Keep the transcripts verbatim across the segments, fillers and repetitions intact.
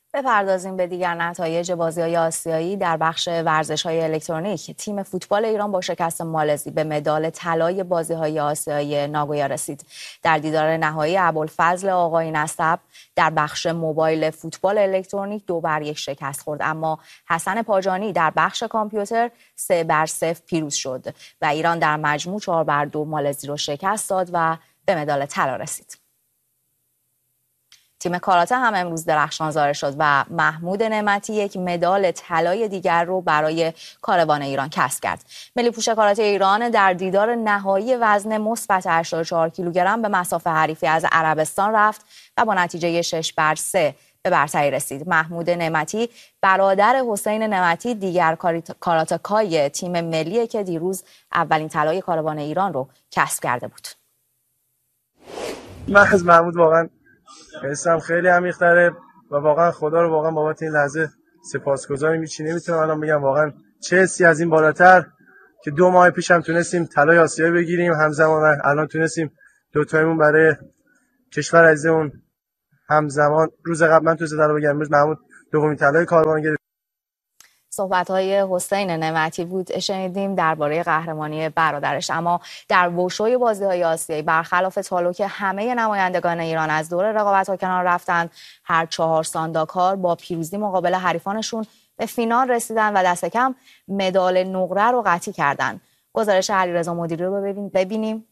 بپردازیم به دیگر نتایج بازی‌های آسیایی. در بخش ورزش‌های الکترونیک تیم فوتبال ایران با شکست مالزی به مدال طلای بازی‌های آسیایی ناگویا رسید. در دیدار نهایی ابوالفضل آقای نسب در بخش موبایل فوتبال الکترونیک دو بر یک شکست خورد، اما حسن پاجانی در بخش کامپیوتر سه بر صفر پیروز شد و ایران در مجموع چهار بر دو مالزی رو شکست داد و به مدال طلا رسید. تیم کاراته هم امروز درخشان ظاهر شد و محمود نعمتی یک مدال طلای دیگر رو برای کاروان ایران کسب کرد. ملی پوش کاراته ایران در دیدار نهایی وزن مثبت هشتاد و چهار کیلوگرم به مصاف حریفی از عربستان رفت و با نتیجه شش بر سه به برتری رسید. محمود نعمتی برادر حسین نعمتی دیگر کاراتکای تیم ملیه که دیروز اولین طلای کاروان ایران رو کسب کرده بود. من از محمود واقعا حسم خیلی عمیق‌تره و واقعا خدا رو واقعا بابت این لحظه سپاسگزاریم. چی نمیتونم الان بگم، واقعا چه حسی از این بالاتر که دو ماه پیش هم تونستیم طلای آسیا بگیریم، همزمان الان تونستیم دو تایمون برای کشور عزیزمون همزمان روز قبل من تو طلا بگیرم، امروز محمود دومین طلای کاروان گرفت. صحبت‌های حسین نعمتی بود شنیدیم درباره قهرمانی برادرش. اما در وشوی بازی‌های آسیایی برخلاف تالو که همه نمایندگان ایران از دور رقابت‌ها کنار رفتند، هر چهار سانداکار با پیروزی مقابل حریفانشون به فینال رسیدن و دست کم مدال نقره رو قطعی کردن. گزارش علیرضا مدیری رو ببینیم.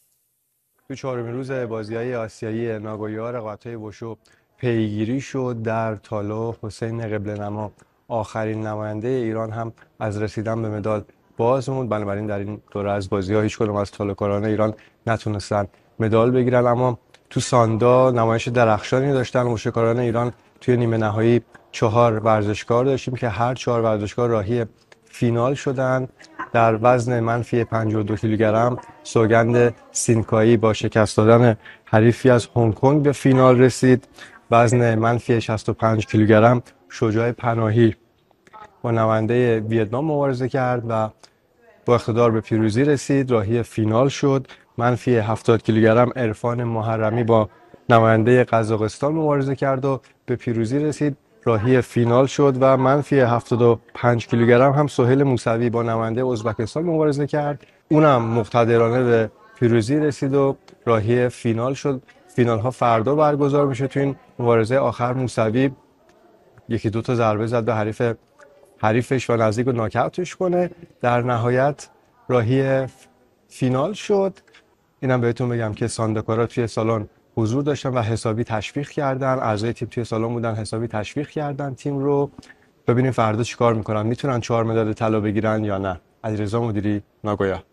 تو چهارمین روز بازی‌های آسیایی ناگویا رقابت‌های وشو پیگیری شد. در تالو حسین قبله‌نما آخرین نماینده ایران هم از رسیدن به مدال باز موند، بنابراین در این دوره از بازی‌ها هیچ کدوم از طالوکاران ایران نتونستن مدال بگیرن. اما تو ساندا نمایش درخشانی داشتن وشوکاران ایران. توی نیمه نهایی چهار ورزشکار داشتیم که هر چهار ورزشکار راهی فینال شدن. در وزن منفی پنجاه و دو کیلوگرم سوگند سینکایی با شکست دادن حریفی از هنگ کنگ به فینال رسید. وزن منفی شصت و پنج کیلوگرم شجاع پناهی با نماینده ویتنام مبارزه کرد و با اقتدار به پیروزی رسید، راهی فینال شد. منفی هفتاد کیلوگرم عرفان محرمی با نماینده قزاقستان مبارزه کرد و به پیروزی رسید، راهی فینال شد. و منفی هفتاد و پنج کیلوگرم هم سهیل موسوی با نماینده ازبکستان مبارزه کرد، اونم مقتدرانه به پیروزی رسید و راهی فینال شد. فینال ها فردا برگزار میشه. تو این مبارزه آخر موسوی یکی دو تا ضربه زد به حریف حریفش و نزدیک به ناکاوتش کنه. در نهایت راهی فینال شد. اینم بهتون بگم که سانداکارا توی سالن حضور داشتن و حسابی تشویق کردن. اعضای تیم توی سالن بودن، حسابی تشویق کردن تیم رو. ببینیم فردا چیکار میکنن، میتونن چهار مدال طلا بگیرن یا نه. علیرضا مدیری، ناگویا.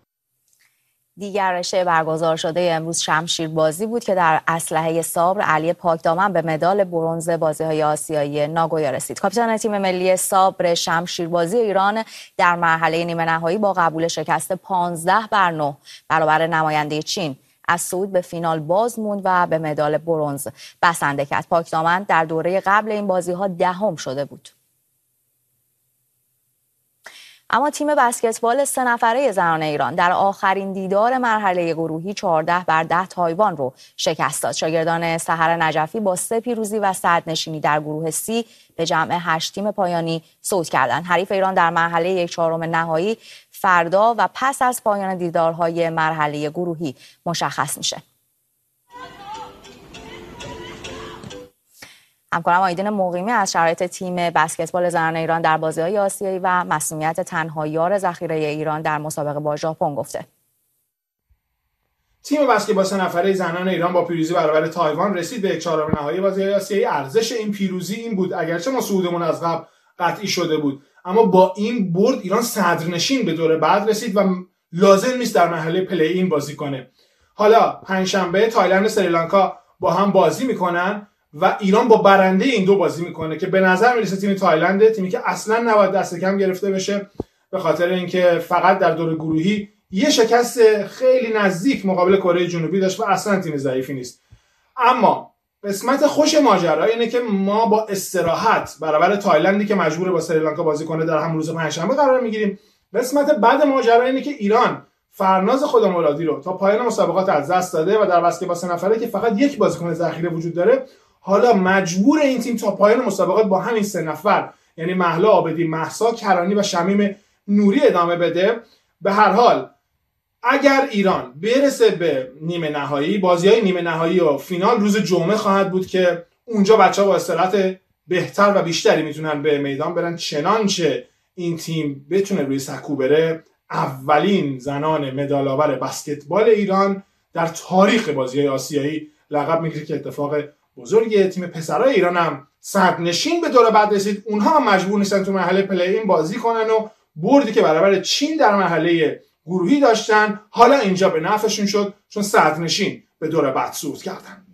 دیگر رشته برگزار شده امروز شمشیر بازی بود که در اسلحه صابر علی پاکدامن به مدال برنز بازی‌های آسیایی ناگویا رسید. کاپیتان تیم ملی صابر شمشیر بازی ایران در مرحله نیمه نهایی با قبول شکست پانزده بر نه برابر نماینده چین از صعود به فینال باز موند و به مدال برنز بسنده کرد. پاکدامن در دوره قبل این بازی‌ها دهم شده بود. اما تیم بسکتبال سه نفره زنان ایران در آخرین دیدار مرحله گروهی چهارده بر ده تایوان رو شکست داد. شاگردان سحر نجفی با سه پیروزی و صدرنشینی در گروه سی به جمع هشت تیم پایانی صعود کردند. حریف ایران در مرحله یک چهارم نهایی فردا و پس از پایان دیدارهای مرحله گروهی مشخص میشه. همکارم آیدین مقیمی از شرایط تیم بسکتبال زنان ایران در بازی‌های آسیایی و مصونیت تنها یار ذخیره ایران در مسابقه با ژاپن گفته. تیم بسکتبال سه نفره زنان ایران با پیروزی برابر تایوان رسید به یک چهارم نهایی بازی‌های آسیایی. ارزش این پیروزی این بود اگرچه ما صعودمون از قبل قطعی شده بود، اما با این برد ایران صدرنشین به دور بعد رسید و لازم نیست در مرحله پلی این بازی کنه. حالا پنجشنبه تایلند و سریلانکا با هم بازی میکنن و ایران با برنده این دو بازی میکنه که به نظر میرسه تیم تایلند، تیمی که اصلا نباید دست کم گرفته بشه به خاطر اینکه فقط در دور گروهی یه شکست خیلی نزدیک مقابل کره جنوبی داشت و اصلا تیم ضعیفی نیست. اما قسمت خوش ماجرا اینه که ما با استراحت برابر تایلندی که مجبوره با سریلانکا بازی کنه در همون روز پنجشنبه قرار میگیریم. قسمت بعد ماجرا اینه که ایران فرناز خودمولادی رو تا پایان مسابقات از دست داده و در بسکتبال سه نفره که فقط یک بازیکن ذخیره وجود داره حالا مجبور این تیم تا پایان مسابقات با همین سه نفر یعنی مهلا عابدی، مهسا کرانی و شمیم نوری ادامه بده. به هر حال اگر ایران برسه به نیمه نهایی، بازی‌های نیمه نهایی و فینال روز جمعه خواهد بود که اونجا بچه‌ها با استراحت بهتر و بیشتری میتونن به میدان برن، چنانچه این تیم بتونه روی سکو بره. اولین زنان مدال‌آور بسکتبال ایران در تاریخ بازی‌های آسیایی لقب میگیره که اتفاق بزرگیه. تیم پسرای ایران هم صدرنشین به دور بعد رسید. اونها هم مجبور نیستن تو مرحله پلی این بازی کنن و بردی که برابر چین در مرحله گروهی داشتن حالا اینجا به نفعشون شد چون صدرنشین به دور بعد صعود کردن.